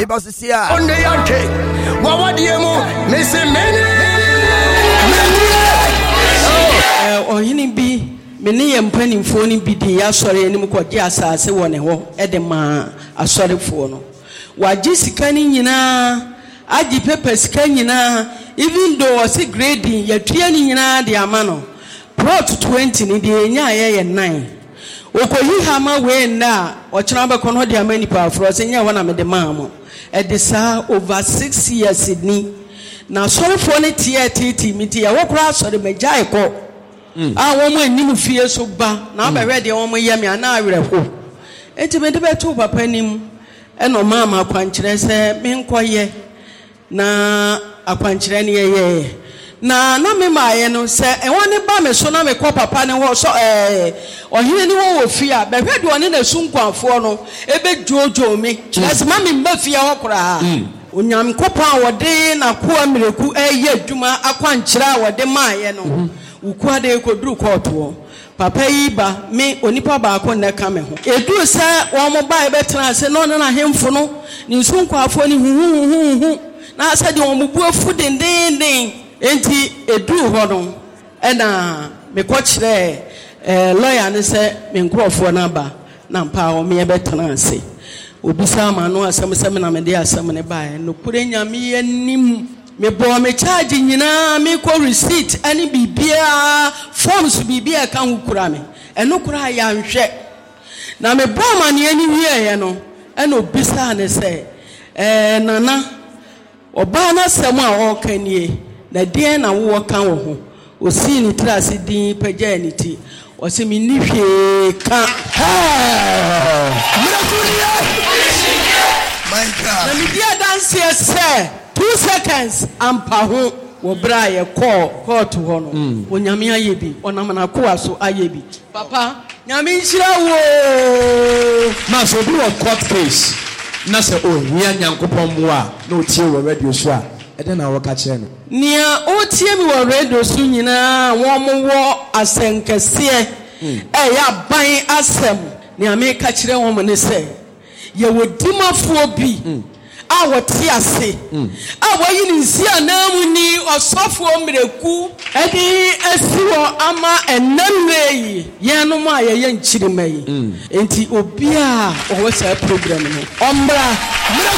Bible Sia. On the Yankee, what do you want? Miss Oh, he be. Many and penny phone be the assorry and Mukwajasa, say one edema, a sorry phone. Why Jessica Nina, Adi Peppers Canina, even though I say grading, you're training the amano. Brought 20 in the enya and 9. Okoyi hama we na, or Chanaba Kono dia many power for us, and ya one of the mamma. At the sa over 6 years Sydney. Now, sorry for it, TT, Miti, I walk across the Majako. I want new fear so bad. Now I read the woman yammy and I read hope. It made about 2 papenim and no mamma quanchre say, mean quiet. Na a quanchre ye. Na me my no say, and one bame so na me copper pan and was so or he anyone will fear, but read one in a soon for no, a bit Jojo me. That's Mammy Buffy opera. Unyam kopa wode na kwa mireku eye dwuma akwankyira wode maaye no ukwade koduru koto papa yi ba me onipa ba ko na ka me ho edu se wo mo ba betena se no na hemfo no ni nsunkwafo ni hu na asa de wo mo buafu dendenden enti edu ho no na me ko kire lawyer ne se me nkrofo na ba na mpa wo me betena se obisa ma no asem na me de asem ne bae no kure nyame anim me bo me charge nyina me ko receipt ani bibia forms bibia kan hukura me eno kura ya nhwe na me bo ma ne ani wie no eno obisa ne se nana oba na sem a o kanie na de na wo kan wo ho o si ni trase din pagya ni ti o se me ni hwe ka my God. Na me dia dance say 2 seconds ampa ho wo bra ye call to ho no onyame ayebi onam na koa so ayebi papa nyame nshira wo na so do a court case na say oh hia nyankopon mo a na otie wo radio so a ede na wo ka kire no nia otie mi wo radio so nyina wo mo wo asenkese ya ban asem nyame ka kire wo mo ne say ye wo dimafo bi a wote ase a wayi ni nsia na mu ni osofo mreku edi asiwo ama enamre ye no ma ye nchirima yi enti obi a o wo sa program no ombra